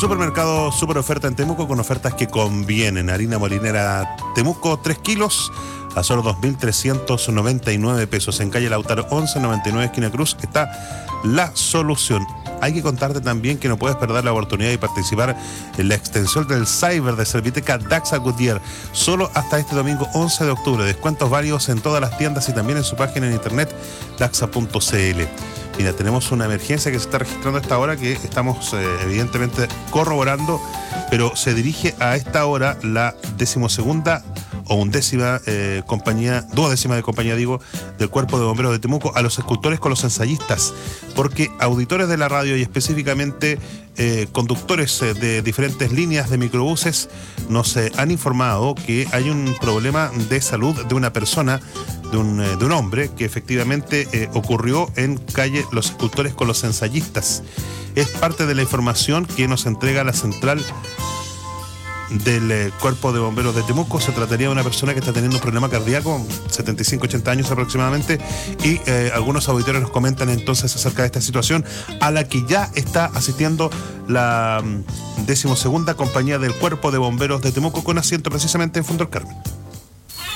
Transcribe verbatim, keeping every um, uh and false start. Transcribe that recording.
Supermercado Super Oferta en Temuco, con ofertas que convienen. Harina molinera Temuco, tres kilos a solo dos mil trescientos noventa y nueve pesos. En calle Lautaro once noventa y nueve, esquina Cruz, está la solución. Hay que contarte también que no puedes perder la oportunidad de participar en la extensión del Cyber de Serviteca Daxa Goodyear, solo hasta este domingo once de octubre. Descuentos varios en todas las tiendas y también en su página en internet daxa punto c l. Mira, tenemos una emergencia que se está registrando a esta hora, que estamos eh, evidentemente corroborando, pero se dirige a esta hora la decimosegunda o undécima eh, compañía, duodécima de compañía, digo, del Cuerpo de Bomberos de Temuco, a los escultores con los ensayistas, porque auditores de la radio y específicamente eh, conductores eh, de diferentes líneas de microbuses nos eh, han informado que hay un problema de salud de una persona, de un, eh, de un hombre, que efectivamente eh, ocurrió en calle Los Escultores con los Ensayistas. Es parte de la información que nos entrega la central del eh, Cuerpo de Bomberos de Temuco. Se trataría de una persona que está teniendo un problema cardíaco, setenta y cinco ochenta años aproximadamente, y eh, algunos auditores nos comentan entonces acerca de esta situación, a la que ya está asistiendo la um, decimosegunda compañía del Cuerpo de Bomberos de Temuco, con asiento precisamente en Fundo del Carmen.